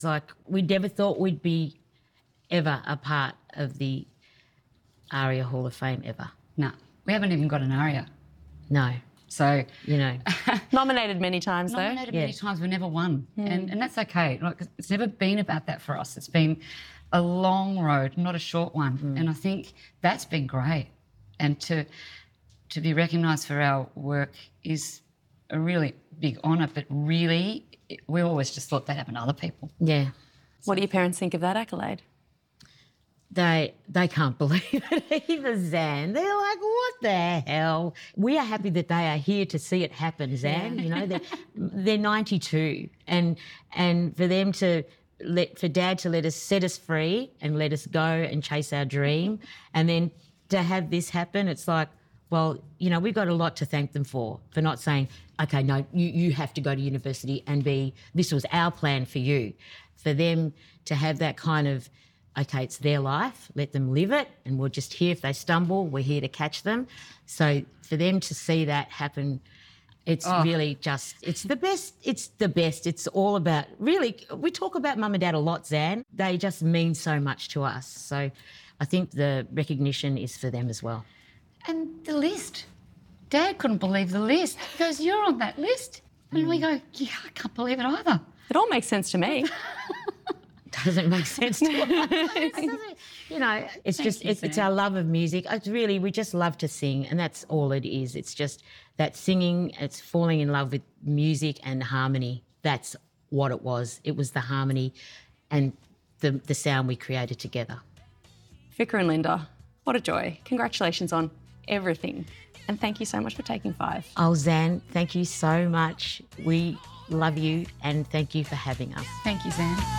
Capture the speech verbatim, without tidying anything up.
It's like we never thought we'd be ever a part of the ARIA Hall of Fame ever. No, we haven't even got an ARIA. No. So, you know. Nominated many times, though. Nominated yeah. many times, we never won. Mm. And, and that's okay. Like, it's never been about that for us. It's been a long road, not a short one. Mm. And I think that's been great. And to to be recognised for our work is a really big honour, but really, we always just thought that happened to other people. Yeah. What do your parents think of that accolade? They they can't believe it either, Zan. They're like, what the hell? We are happy that they are here to see it happen, Zan. Yeah. You know, they're, they're ninety-two, and and for them to let for Dad to let us set us free and let us go and chase our dream, and then to have this happen, it's like, well, you know, we've got a lot to thank them for, for not saying, okay, no, you, you have to go to university and be, this was our plan for you. For them to have that kind of, okay, it's their life, let them live it, and we're just here if they stumble, we're here to catch them. So for them to see that happen, it's oh. really just, it's the best, it's the best. It's all about, really, we talk about Mum and Dad a lot, Zan. They just mean so much to us. So I think the recognition is for them as well. And the list. Dad couldn't believe the list. He goes, you're on that list. And mm. we go, yeah, I can't believe it either. It all makes sense to me. Doesn't make sense to us. You know, it's Thank just, you, it's, it's our love of music. It's really, we just love to sing, and that's all it is. It's just that singing, it's falling in love with music and harmony. That's what it was. It was the harmony and the, the sound we created together. Ficker and Linda, what a joy. Congratulations on everything. And thank you so much for taking five. Oh, Zan, thank you so much. We love you and thank you for having us. Thank you, Zan.